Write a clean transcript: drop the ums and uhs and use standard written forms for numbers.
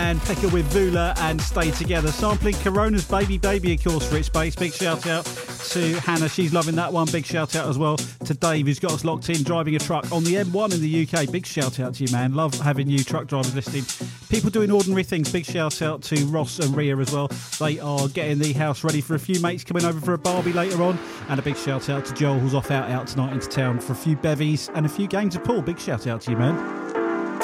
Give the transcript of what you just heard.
and Pekka with Vula and Stay Together. Sampling Corona's Baby Baby, of course, for its space. Big shout out to Hannah, she's loving that one. Big shout out as well to Dave, who's got us locked in driving a truck on the M1 in the UK. Big shout out to you, man. Love having you truck drivers listening. People doing ordinary things. Big shout out to Ross and Ria as well. They are getting the house ready for a few mates coming over for a Barbie later on. And a big shout out to Joel, who's off out tonight into town for a few bevies and a few games of pool. Big shout out to you, man.